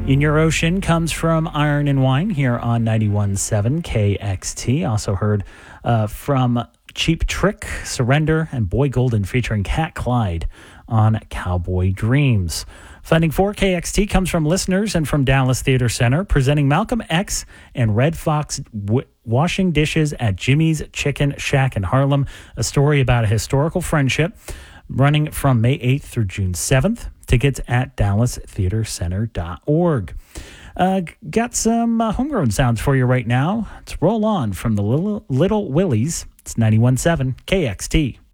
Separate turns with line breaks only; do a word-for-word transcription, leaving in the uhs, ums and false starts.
In Your Ocean comes from Iron and Wine here on ninety-one point seven K X T. Also heard uh, from Cheap Trick, Surrender, and Boy Golden featuring Cat Clyde on Cowboy Dreams. Funding for K X T comes from listeners and from Dallas Theater Center, presenting Malcolm X and Red Fox w- washing dishes at Jimmy's Chicken Shack in Harlem, a story about a historical friendship running from May eighth through June seventh. Tickets at dallas theater center dot org. Uh, got some uh, homegrown sounds for you right now. Let's roll on from the Little, Little Willies. It's ninety-one point seven K X T.